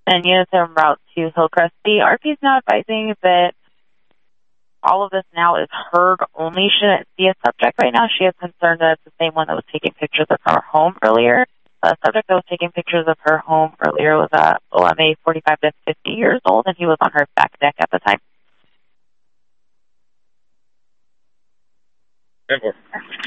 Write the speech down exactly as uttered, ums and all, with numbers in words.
and units en route to Hillcrest. The R P is now advising that all of this now is heard only. She didn't see a subject right now. She is concerned that it's the same one that was taking pictures of her home earlier. The subject that was taking pictures of her home earlier was a O M A forty-five to fifty years old, and he was on her back deck at the time. ten four.